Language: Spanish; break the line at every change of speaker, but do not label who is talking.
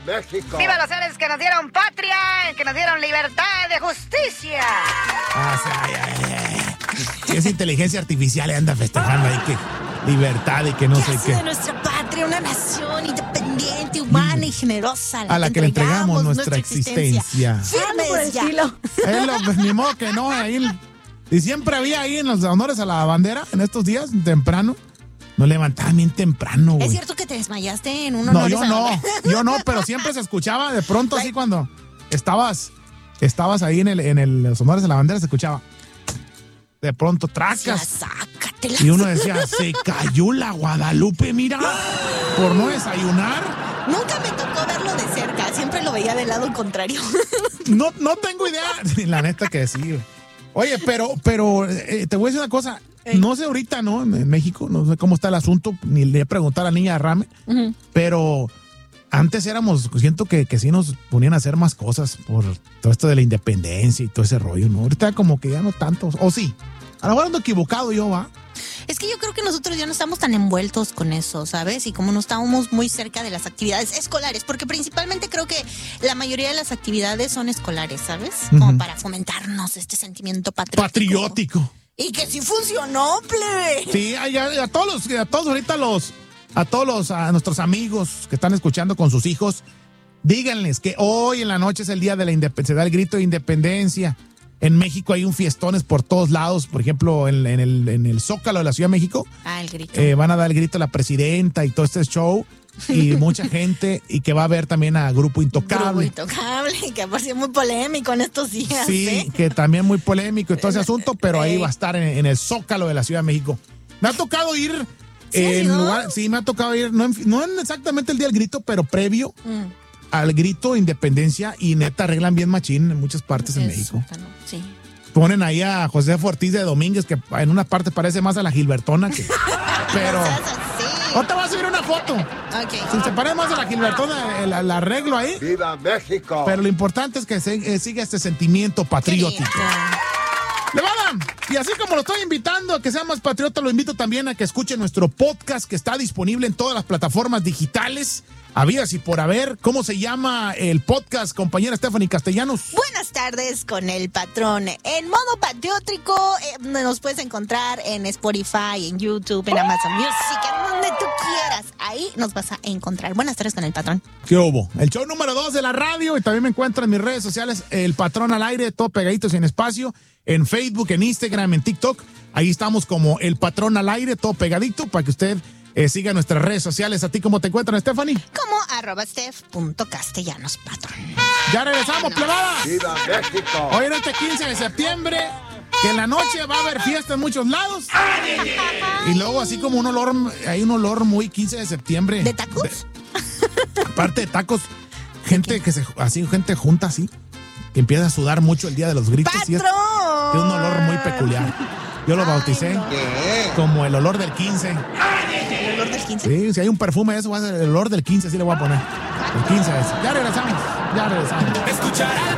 México!
¡Viva los seres que nos dieron patria, que nos dieron libertad de justicia!
Es inteligencia artificial y anda festejando ahí que libertad y que no sé qué.
De nuestra patria, una nación independiente, humana y generosa.
A la que le entregamos nuestra existencia.
Firmes ya.
Pues ni modo que no, ahí. Y siempre había ahí en los honores a la bandera, en estos días, temprano. Nos levantaban bien temprano, güey.
¿Es cierto que te desmayaste en un honor?
No, yo no, pero siempre se escuchaba de pronto así cuando estabas ahí en los honores a la bandera, se escuchaba de pronto tracas.
Sácatela.
Y uno decía, se cayó la Guadalupe, mira, por no desayunar.
Nunca me tocó verlo de cerca, siempre lo veía del lado contrario.
No tengo idea. La neta que sí, güey. Oye, pero te voy a decir una cosa. No sé ahorita, ¿no? En México, no sé cómo está el asunto, ni le he preguntado a la niña de Rame, pero antes siento que sí nos ponían a hacer más cosas por todo esto de la independencia y todo ese rollo, ¿no? Ahorita como que ya no tanto, o sí. A lo mejor ando equivocado yo, ¿va?
Es que yo creo que nosotros ya no estamos tan envueltos con eso, ¿sabes? Y como no estábamos muy cerca de las actividades escolares, porque principalmente creo que la mayoría de las actividades son escolares, ¿sabes? Como para fomentarnos este sentimiento patriótico. Y que sí funcionó, plebe.
Sí, a todos nuestros amigos que están escuchando con sus hijos, díganles que hoy en la noche es el día de la independencia, se da el grito de independencia. En México hay un fiestones por todos lados, por ejemplo, en el Zócalo de la Ciudad de México.
El grito.
Van a dar el grito a la presidenta y todo este show. Y mucha gente, y que va a ver también a Grupo Intocable.
Grupo Intocable, que ha sido muy polémico en estos días.
Sí, que también muy polémico y todo ese asunto, pero ahí va a estar en el Zócalo de la Ciudad de México. Me ha tocado ir me ha tocado ir, no en exactamente el día del grito, pero previo al grito de independencia, y neta arreglan bien machín en muchas partes en México.
Sí.
Ponen ahí a José Ortiz de Domínguez, que en una parte parece más a la Gilbertona, pero... No te voy a subir una foto.
Okay.
Si se parece más a la Gilbertona, el arreglo ahí.
¡Viva México!
Pero lo importante es que siga este sentimiento patriótico. ¡Levada! Y así como lo estoy invitando a que sea más patriota, lo invito también a que escuche nuestro podcast, que está disponible en todas las plataformas digitales, habidas y por haber. ¿Cómo se llama el podcast, compañera Stephanie Castellanos?
Buenas tardes con el patrón. En modo patriótico, nos puedes encontrar en Spotify, en YouTube, en Amazon Music, en donde tú quieras. Ahí nos vas a encontrar. Buenas tardes con el patrón.
¿Qué hubo? El show número 2 de la radio, y también me encuentro en mis redes sociales, El Patrón al Aire, todo pegadito sin espacio, en Facebook, en Instagram, en TikTok. Ahí estamos como El Patrón al Aire, todo pegadito, para que usted siga nuestras redes sociales. ¿A ti cómo te encuentran, Stephanie?
Como @steph.castellanos, patrón.
Ya regresamos, plebada.
¡Viva México!
Hoy en este 15 de septiembre, que en la noche va a haber fiesta en muchos lados. Y luego así como hay un olor muy 15 de septiembre.
¿De tacos?
Aparte de tacos, gente gente junta así, que empieza a sudar mucho el día de los gritos.
¡Patrón!
Y es un olor muy peculiar. Yo lo bauticé como el olor del 15.
¿El olor del 15?
Sí, si hay un perfume de eso, va a ser el olor del 15, así le voy a poner. El 15 es. Ya regresamos. Escucharán